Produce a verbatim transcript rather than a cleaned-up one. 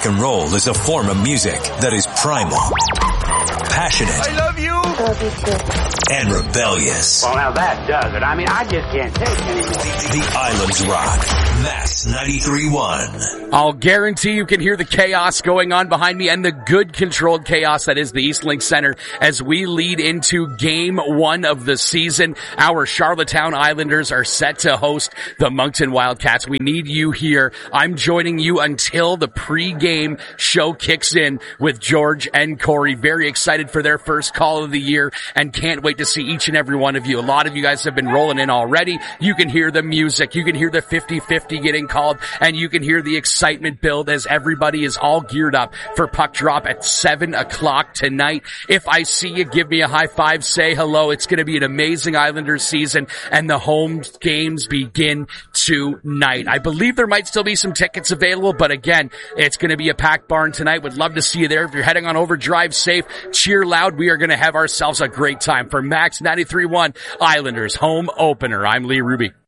rock and roll is a form of music that is primal, passionate, I love you, love you too, and rebellious. Well, now that does it. I mean, I just can't take it anymore. The, the Islands Rock. Max ninety-three point one. I'll guarantee you can hear the chaos going on behind me and the good controlled chaos that is the Eastlink Center as we lead into game one of the season. Our Charlottetown Islanders are set to host the Moncton Wildcats. We need you here. I'm joining you until the pre-game show kicks in with George and Corey. Very excited for their first call of the year and can't wait to see each and every one of you. A lot of you guys have been rolling in already. You can hear the music. You can hear the fifty-fifty getting called, and you can hear the excitement build as everybody is all geared up for puck drop at seven o'clock tonight. If I see you, give me a high five, say hello. It's going to be an amazing Islanders season, and the home games begin tonight. I believe there might still be some tickets available, but again, it's going to be a packed barn tonight. Would love to see you there. If you're heading on over, drive safe, cheer loud. We are going to have ourselves a great time. For Max ninety-three point one Islanders home opener, I'm Lee Ruby.